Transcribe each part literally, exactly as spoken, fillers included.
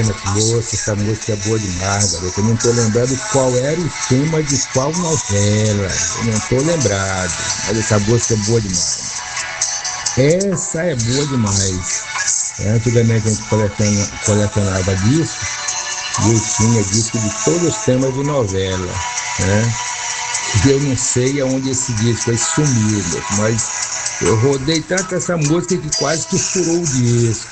Moça, essa música é boa demais, garoto. Eu não tô lembrado qual era o tema de qual novela. Eu não tô lembrado, mas essa música é boa demais. Essa é boa demais. Antigamente a gente coleciona, colecionava discos e eu tinha disco de todos os temas de novela, né? E eu não sei aonde esse disco aí sumiu, mas eu rodei tanto essa música que quase que furou o disco.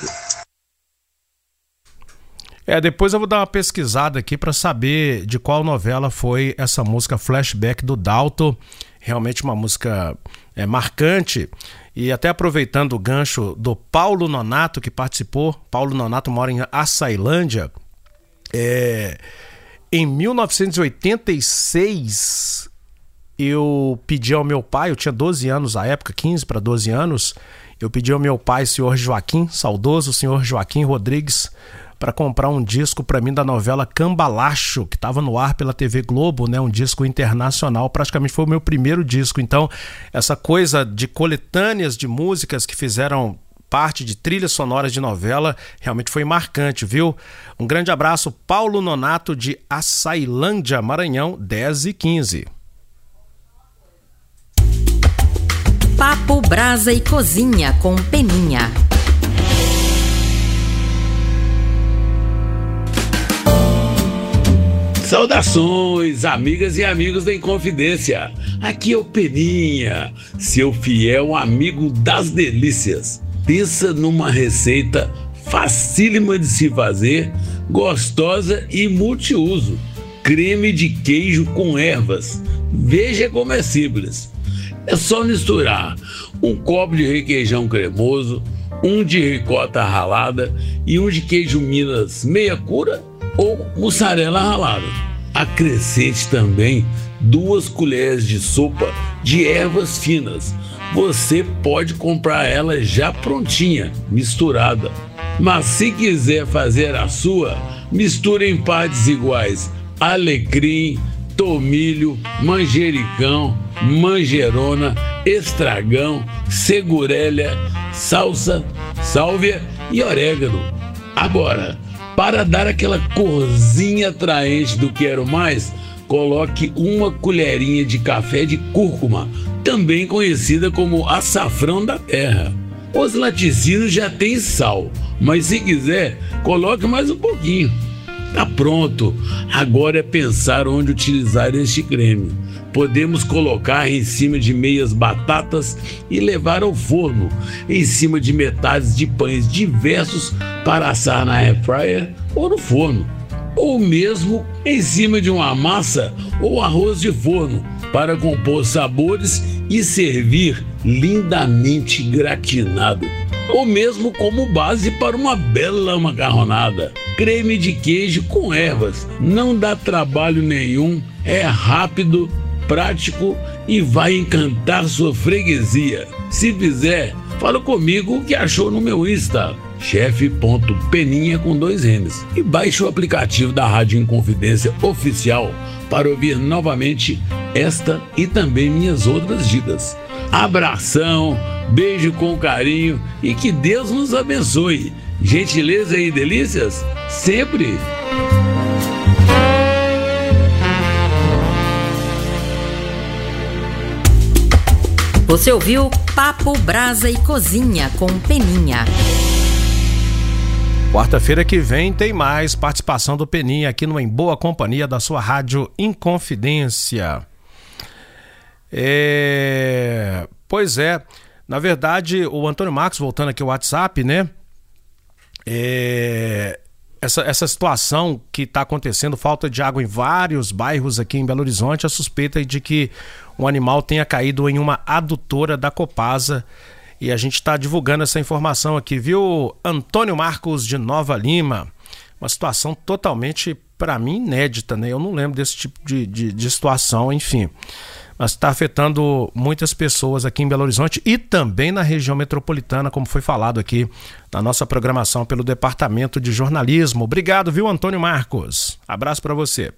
É, depois eu vou dar uma pesquisada aqui para saber de qual novela foi essa música Flashback do Dalton. Realmente uma música é, marcante. E até aproveitando o gancho do Paulo Nonato, que participou. Paulo Nonato mora em Açailândia. É, em mil novecentos e oitenta e seis, eu pedi ao meu pai, eu tinha doze anos na época, quinze para doze anos, eu pedi ao meu pai, senhor Joaquim, saudoso senhor Joaquim Rodrigues, para comprar um disco para mim da novela Cambalacho, que estava no ar pela T V Globo, né? Um disco internacional, praticamente foi o meu primeiro disco. Então, essa coisa de coletâneas de músicas que fizeram parte de trilhas sonoras de novela realmente foi marcante, viu? Um grande abraço, Paulo Nonato de Açailândia, Maranhão, dez e quinze. Papo, Brasa e Cozinha com Peninha. Saudações, amigas e amigos da Inconfidência. Aqui é o Peninha, seu fiel amigo das delícias. Pensa numa receita facílima de se fazer, gostosa e multiuso. Creme de queijo com ervas. Veja como é simples. É só misturar um copo de requeijão cremoso, um de ricota ralada e um de queijo Minas meia cura ou mussarela ralada. Acrescente também duas colheres de sopa de ervas finas. Você pode comprar ela já prontinha, misturada. Mas se quiser fazer a sua, misture em partes iguais alecrim, tomilho, manjericão, manjerona, estragão, segurelha, salsa, sálvia e orégano. Agora, para dar aquela corzinha atraente do quero mais, coloque uma colherinha de café de cúrcuma, também conhecida como açafrão da terra. Os laticínios já têm sal, mas se quiser, coloque mais um pouquinho. Tá pronto, agora é pensar onde utilizar este creme. Podemos colocar em cima de meias batatas e levar ao forno, em cima de metades de pães diversos para assar na air fryer ou no forno, ou mesmo em cima de uma massa ou arroz de forno para compor sabores e servir lindamente gratinado, ou mesmo como base para uma bela macarronada. Creme de queijo com ervas, não dá trabalho nenhum, é rápido, prático e vai encantar sua freguesia. Se fizer, fala comigo o que achou no meu Insta, chefe.peninha com dois N's, e baixe o aplicativo da Rádio Inconfidência Oficial para ouvir novamente esta e também minhas outras dicas. Abração, beijo com carinho e que Deus nos abençoe. Gentileza e delícias, sempre! Você ouviu Papo, Brasa e Cozinha com Peninha. Quarta-feira que vem tem mais participação do Peninha aqui no Em Boa Companhia da sua Rádio Inconfidência. É... Pois é, na verdade, o Antônio Marcos, voltando aqui ao WhatsApp, né? É... Essa, essa situação que está acontecendo, falta de água em vários bairros aqui em Belo Horizonte, a suspeita de que um animal tenha caído em uma adutora da Copasa. E a gente está divulgando essa informação aqui, viu, Antônio Marcos de Nova Lima? Uma situação totalmente, para mim, inédita, né? Eu não lembro desse tipo de, de, de situação, enfim. Mas está afetando muitas pessoas aqui em Belo Horizonte e também na região metropolitana, como foi falado aqui na nossa programação pelo Departamento de Jornalismo. Obrigado, viu, Antônio Marcos? Abraço para você.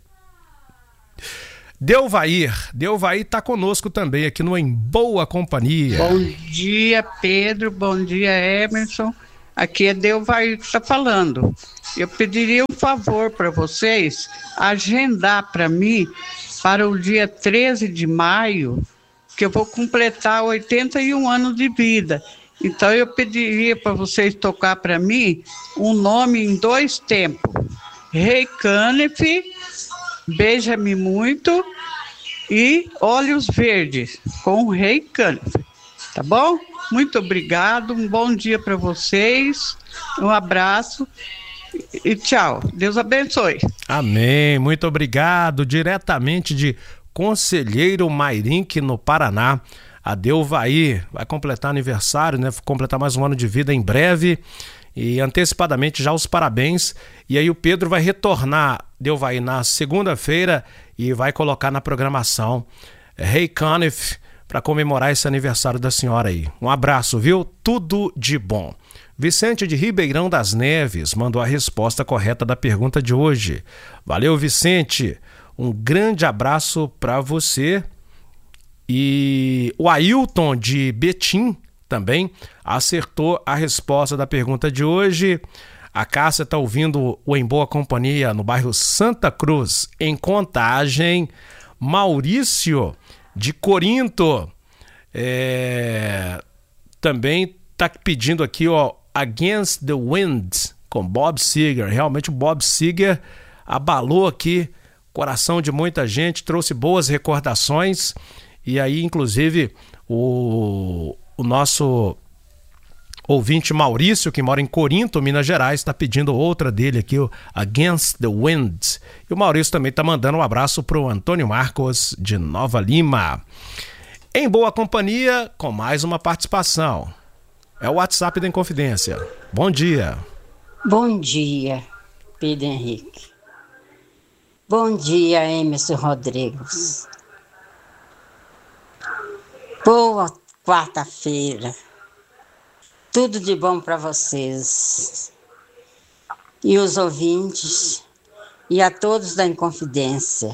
Delvair, Delvair está conosco também aqui no Em Boa Companhia. Bom dia, Pedro, bom dia, Emerson. Aqui é Delvair que está falando. Eu pediria um favor para vocês, agendar para mim para o dia treze de maio, que eu vou completar oitenta e um anos de vida. Então eu pediria para vocês tocar para mim um nome em dois tempos. Rei Canef, Beija-me Muito e Olhos Verdes, com o Rei Canef. Tá bom? Muito obrigado, um bom dia para vocês, um abraço e tchau. Deus abençoe. Amém, muito obrigado. Diretamente de Conselheiro Mairinque, no Paraná, a Delvair vai completar aniversário, né? Completar mais um ano de vida em breve. E antecipadamente já os parabéns. E aí o Pedro vai retornar, Delvair, na segunda-feira e vai colocar na programação Rei Canef para comemorar esse aniversário da senhora aí. Um abraço, viu? Tudo de bom. Vicente de Ribeirão das Neves mandou a resposta correta da pergunta de hoje. Valeu, Vicente. Um grande abraço para você. E o Ailton de Betim também acertou a resposta da pergunta de hoje. A Cássia está ouvindo o Em Boa Companhia no bairro Santa Cruz, em Contagem. Maurício de Corinto é... também está pedindo aqui, ó, Against the Wind, com Bob Seger. Realmente o Bob Seger abalou aqui o coração de muita gente, trouxe boas recordações. E aí, inclusive, o, o nosso ouvinte Maurício, que mora em Corinto, Minas Gerais, está pedindo outra dele aqui, o Against the Wind. E o Maurício também está mandando um abraço para o Antônio Marcos, de Nova Lima. Em Boa Companhia, com mais uma participação. É o WhatsApp da Inconfidência. Bom dia. Bom dia, Pedro Henrique. Bom dia, Emerson Rodrigues. Boa quarta-feira. Tudo de bom para vocês. E os ouvintes. E a todos da Inconfidência.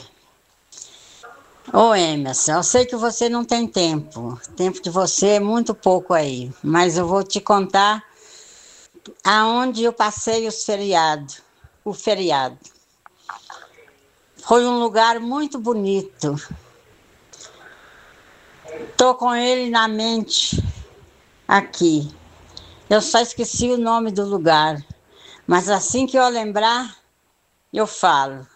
Ô Emerson, eu sei que você não tem tempo. O tempo de você é muito pouco aí. Mas eu vou te contar aonde eu passei os feriados. O feriado. Foi um lugar muito bonito. Estou com ele na mente aqui. Eu só esqueci o nome do lugar. Mas assim que eu lembrar, eu falo.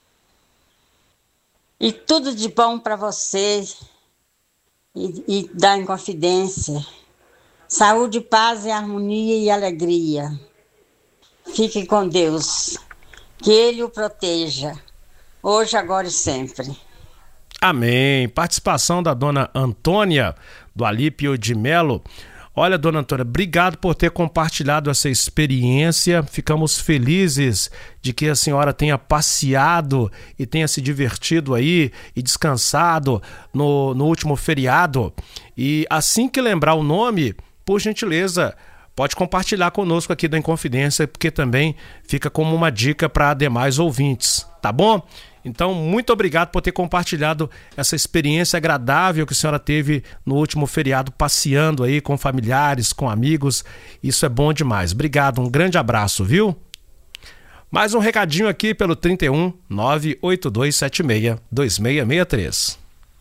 E tudo de bom para você e, e da Inconfidência. Saúde, paz, e harmonia e alegria. Fique com Deus. Que Ele o proteja. Hoje, agora e sempre. Amém. Participação da dona Antônia, do Alípio de Melo. Olha, dona Antônia, obrigado por ter compartilhado essa experiência. Ficamos felizes de que a senhora tenha passeado e tenha se divertido aí e descansado no, no último feriado. E assim que lembrar o nome, por gentileza, pode compartilhar conosco aqui da Inconfidência, porque também fica como uma dica para demais ouvintes, tá bom? Então, muito obrigado por ter compartilhado essa experiência agradável que a senhora teve no último feriado, passeando aí com familiares, com amigos. Isso é bom demais. Obrigado, um grande abraço, viu? Mais um recadinho aqui pelo trinta e um, nove oito dois sete seis, dois seis seis três.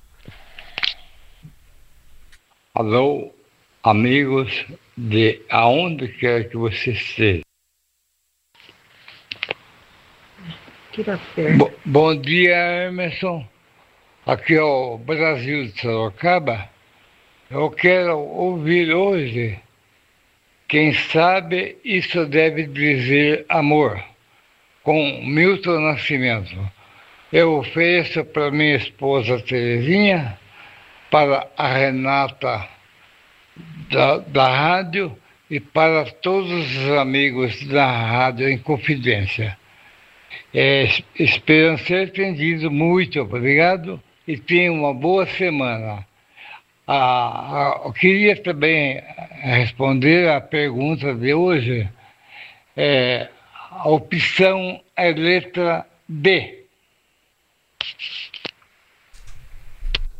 Alô, amigos de aonde quer que você esteja. Bo- bom dia, Emerson. Aqui é o Brasil de Sorocaba. Eu quero ouvir hoje Quem Sabe Isso Deve Dizer Amor, com Milton Nascimento. Eu ofereço para minha esposa Terezinha, para a Renata da, da rádio e para todos os amigos da Rádio Inconfidência. É, espero ser atendido. Muito obrigado e tenha uma boa semana. Ah, eu queria também responder a pergunta de hoje. É, a opção é letra B.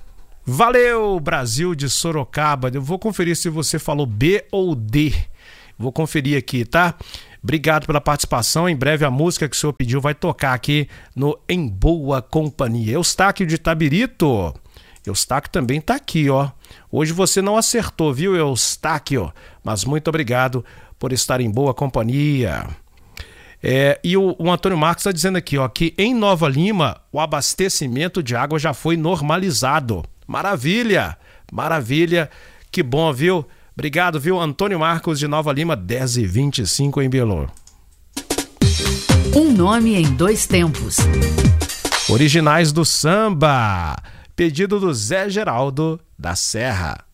Valeu, Brasil de Sorocaba. Eu vou conferir se você falou B ou D. Vou conferir aqui, tá? Obrigado pela participação. Em breve a música que o senhor pediu vai tocar aqui no Em Boa Companhia. Eustáquio de Itabirito. Eustáquio também tá aqui, ó. Hoje você não acertou, viu, Eustáquio? Mas muito obrigado por estar em boa companhia. É, e o, o Antônio Marcos está dizendo aqui, ó, que em Nova Lima o abastecimento de água já foi normalizado. Maravilha, maravilha, que bom, viu? Obrigado, viu, Antônio Marcos de Nova Lima, dez e vinte e cinco em Belo. Um nome em dois tempos. Originais do samba. Pedido do Zé Geraldo da Serra.